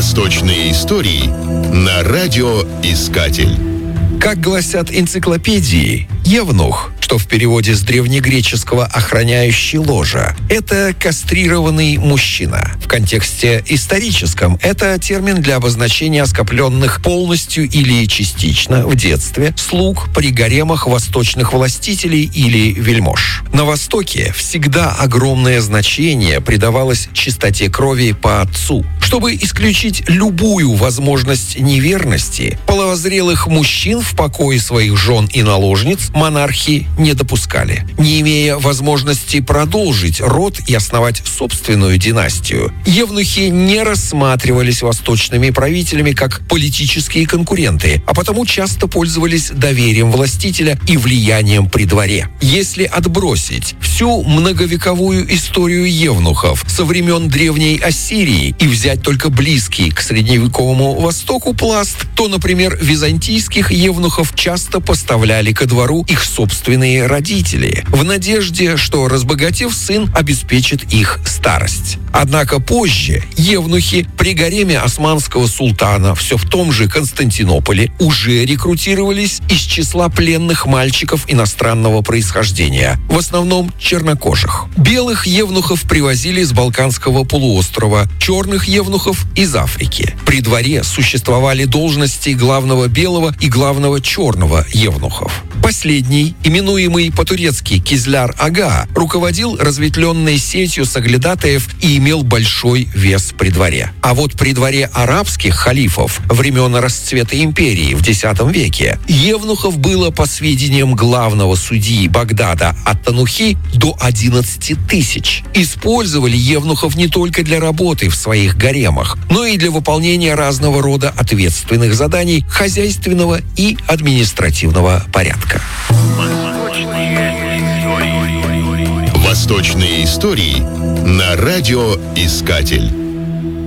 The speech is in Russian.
Восточные истории на радиоискатель. Как гласят энциклопедии, евнух, что в переводе с древнегреческого «охраняющий ложа», это кастрированный мужчина. В контексте историческом это термин для обозначения оскопленных полностью или частично в детстве слуг при гаремах восточных властителей или вельмож. На Востоке всегда огромное значение придавалось чистоте крови по отцу. Чтобы исключить любую возможность неверности, половозрелых мужчин в покое своих жен и наложниц монархи не допускали. Не имея возможности продолжить род и основать собственную династию, евнухи не рассматривались восточными правителями как политические конкуренты, а потому часто пользовались доверием властителя и влиянием при дворе. Если отбросить всю многовековую историю евнухов со времен Древней Ассирии и взять только близкий к средневековому Востоку пласт, то, например, византийских евнухов часто поставляли ко двору их собственные родители, в надежде, что, разбогатев, сын обеспечит их старость. Однако позже евнухи при гареме османского султана все в том же Константинополе уже рекрутировались из числа пленных мальчиков иностранного происхождения, в основном чернокожих. Белых евнухов привозили с Балканского полуострова, черных евнухов из Африки. При дворе существовали должности главного белого и главного черного евнухов. Последний, именуемый по-турецки Кизляр-ага, руководил разветвленной сетью соглядатаев и имел большой вес при дворе. А вот при дворе арабских халифов времен расцвета империи в X веке евнухов было, по сведениям главного судьи Багдада ат-Танухи, до 11 тысяч. Использовали евнухов не только для работы в своих гаремах, но и для выполнения разного рода ответственных заданий хозяйственного и административного порядка. Восточные истории на радиоискатель.